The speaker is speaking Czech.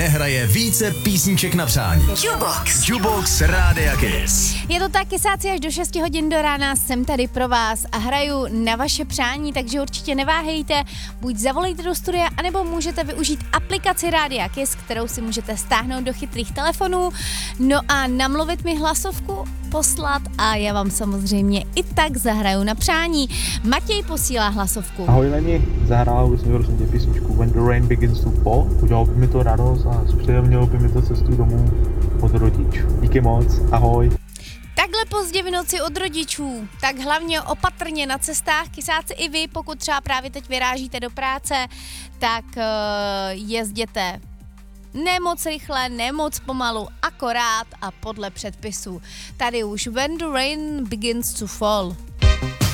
nehraje více písniček na přání. Jukebox Rádia Kiss. Je to tak, kysáci, až do 6 hodin do rána jsem tady pro vás a hraju na vaše přání, takže určitě neváhejte, buď zavolejte do studia, anebo můžete využít aplikaci Rádia Kiss, kterou si můžete stáhnout do chytrých telefonů, no a namluvit mi hlasovku, poslat a já vám samozřejmě i tak zahraju na přání. Matěj posílá hlasovku. Ahoj Leni, zahrála bych mi prosím tě písničku When the Rain Begins to Fall. Udělal by mi to radost a zpříjemnilo by mi to cestu domů od rodičů. Díky moc, ahoj. Takhle pozdě v noci od rodičů, tak hlavně opatrně na cestách, kysáci i vy, pokud třeba právě teď vyrážíte do práce, tak jezděte nemoc rychle, nemoc pomalu, akorát a podle předpisů. Tady už When the Rain Begins to Fall.